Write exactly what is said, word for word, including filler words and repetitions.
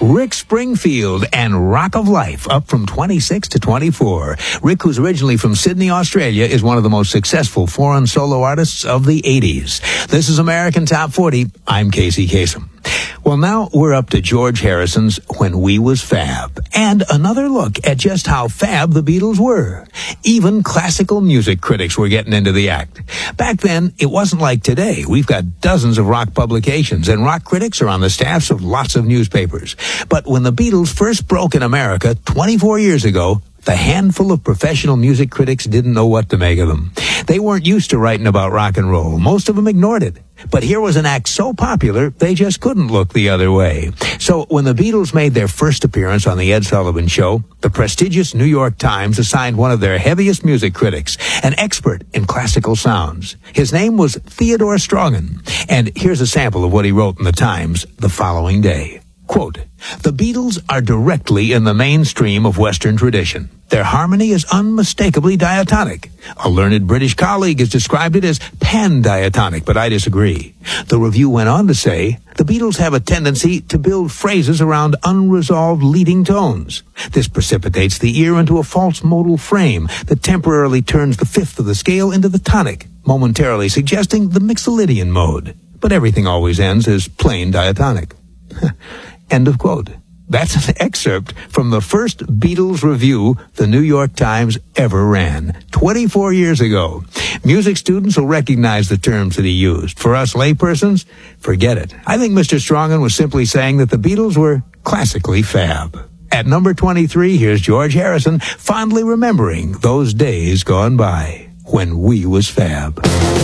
Rick Springfield and Rock of Life, up from twenty-six to twenty-four. Rick, who's originally from Sydney, Australia, is one of the most successful foreign solo artists of the eighties. This is American Top forty. I'm Casey Kasem. Well, now we're up to George Harrison's When We Was Fab, and another look at just how fab the Beatles were. Even classical music critics were getting into the act. Back then, it wasn't like today. We've got dozens of rock publications, and rock critics are on the staffs of lots of newspapers. But when the Beatles first broke in America twenty-four years ago, the handful of professional music critics didn't know what to make of them. They weren't used to writing about rock and roll. Most of them ignored it. But here was an act so popular, they just couldn't look the other way. So when the Beatles made their first appearance on the Ed Sullivan Show, the prestigious New York Times assigned one of their heaviest music critics, an expert in classical sounds. His name was Theodore Strongen. And here's a sample of what he wrote in the Times the following day. Quote, "The Beatles are directly in the mainstream of Western tradition. Their harmony is unmistakably diatonic. A learned British colleague has described it as pan-diatonic, but I disagree." The review went on to say, "The Beatles have a tendency to build phrases around unresolved leading tones. This precipitates the ear into a false modal frame that temporarily turns the fifth of the scale into the tonic, momentarily suggesting the Mixolydian mode. But everything always ends as plain diatonic." End of quote. That's an excerpt from the first Beatles review the New York Times ever ran, twenty-four years ago. Music students will recognize the terms that he used. For us laypersons, forget it. I think Mister Strongen was simply saying that the Beatles were classically fab. At number twenty-three, here's George Harrison fondly remembering those days gone by when we was fab.